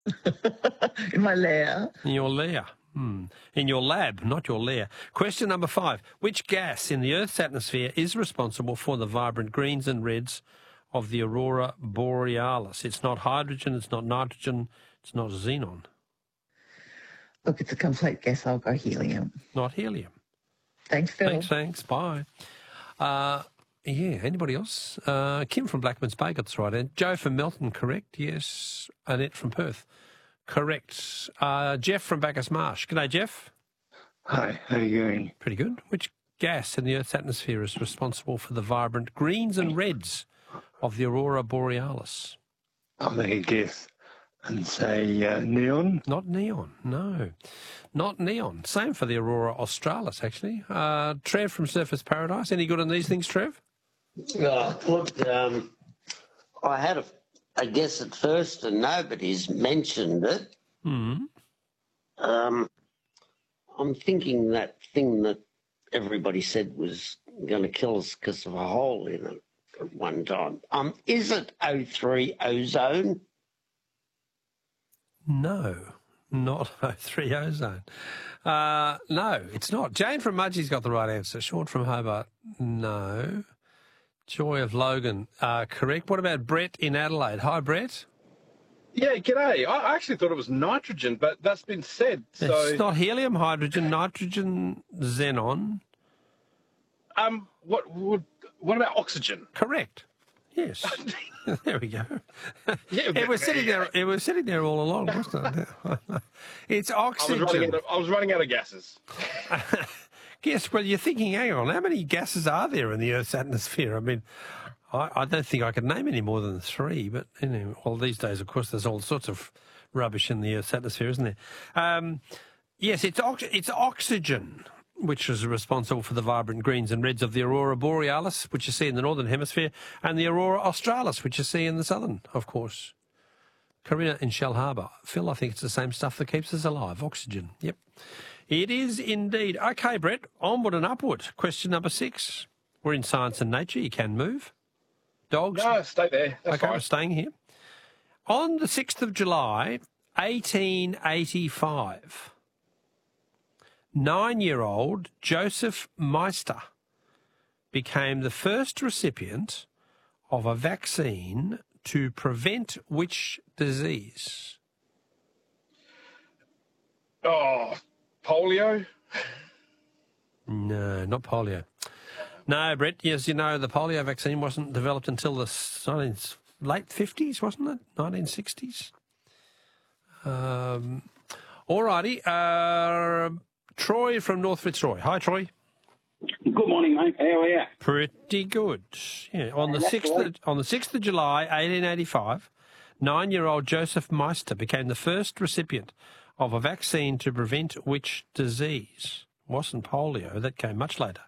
In my lair. In your lair. In your lab, not your lair. Question number 5. Which gas in the Earth's atmosphere is responsible for the vibrant greens and reds of the aurora borealis? It's not hydrogen, it's not nitrogen, it's not xenon. Look, it's a complete guess. I'll go helium. Not helium. Thanks, Phil. Thanks. Bye. Anybody else? Kim from Blackman's Bay got this right. And Joe from Melton, correct? Yes. Annette from Perth. Correct. Jeff from Bacchus Marsh. G'day, Jeff. Hi, how are you going? Pretty good. Which gas in the Earth's atmosphere is responsible for the vibrant greens and reds of the aurora borealis? I'll make a guess and say neon. Not neon, no. Not neon. Same for the aurora australis, actually. Trev from Surfers Paradise. Any good on these things, Trev? Look, I had a guess at first and nobody's mentioned it. I'm thinking that thing that everybody said was going to kill us because of a hole in it at one time. Is it O3 ozone? No, not O3 ozone. No, it's not. Jane from Mudgee's got the right answer. Sean from Hobart, no. Joy of Logan, correct. What about Brett in Adelaide? Hi, Brett. Yeah, g'day. I actually thought it was nitrogen, but that's been said. So it's not helium, hydrogen, nitrogen, xenon. What about oxygen? Correct. Yes. There we go. Yeah, it was sitting there. It was sitting there all along, wasn't it? It's oxygen. I was running out of gases. Yes, well, you're thinking, hang on, how many gases are there in the Earth's atmosphere? I mean, I don't think I could name any more than 3, but anyway, well, these days, of course, there's all sorts of rubbish in the Earth's atmosphere, isn't there? Yes, it's oxygen, which is responsible for the vibrant greens and reds of the aurora borealis, which you see in the northern hemisphere, and the aurora australis, which you see in the southern, of course. Corinna in Shell Harbour. Phil, I think it's the same stuff that keeps us alive, oxygen. Yep. It is indeed. Okay, Brett, onward and upward. Question number 6. We're in Science and Nature. You can move. Dogs? No, stay there. That's okay, fine. we're staying here. On the 6th of July, 1885, 9-year-old Joseph Meister became the first recipient of a vaccine to prevent which disease? Oh, polio? No, not polio. No, Brett, yes, you know, the polio vaccine wasn't developed until the late 50s, wasn't it? 1960s? All righty. Troy from North Fitzroy. Hi, Troy. Good morning, mate. How are you? Pretty good. Yeah, on the 6th of July, 1885, 9-year-old Joseph Meister became the first recipient of a vaccine to prevent which disease? Wasn't polio. That came much later.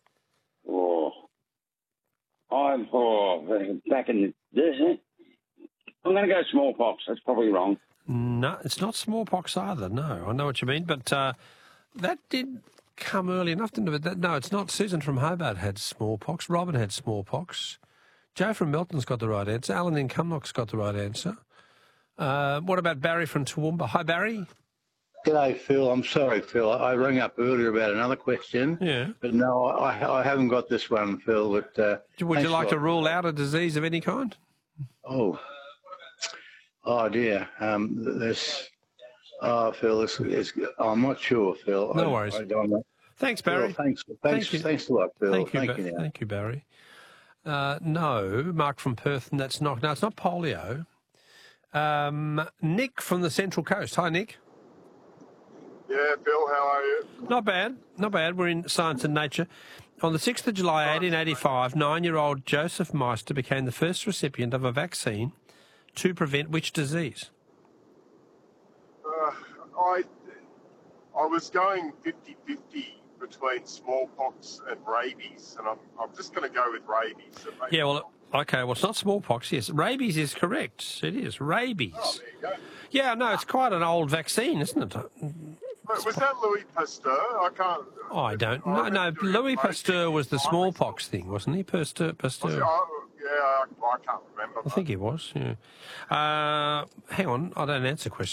Back in the... I'm going to go smallpox. That's probably wrong. No, it's not smallpox either. No, I know what you mean, but that did come early enough, didn't it? No, it's not. Susan from Hobart had smallpox. Robin had smallpox. Joe from Melton's got the right answer. Alan in Cumnock's got the right answer. What about Barry from Toowoomba? Hi, Barry. G'day, Phil. I'm sorry, Phil. I rang up earlier about another question. Yeah. But no, I haven't got this one, Phil. But would you like to rule out a disease of any kind? Oh dear. Phil, I'm not sure, Phil. No worries. I don't know. Thanks, Barry. Phil, thanks a lot, Phil. Thank you, Barry. No, Mark from Perth, and that's not. No, it's not polio. Nick from the Central Coast. Hi, Nick. Yeah, Phil, how are you? Not bad, not bad. We're in Science and Nature. On the 6th of July, 1885, 9-year-old Joseph Meister became the first recipient of a vaccine to prevent which disease? I was going 50-50 between smallpox and rabies, and I'm just going to go with rabies. Yeah, well, okay, well, it's not smallpox, yes. Rabies is correct. It is. Rabies. Oh, there you go. Yeah, no, it's quite an old vaccine, isn't it? Was that Louis Pasteur? I can't... I don't know. No, Louis Pasteur was the smallpox thing, wasn't he? Pasteur. Yeah, I can't remember. I think he was, yeah. Hang on, I don't answer questions.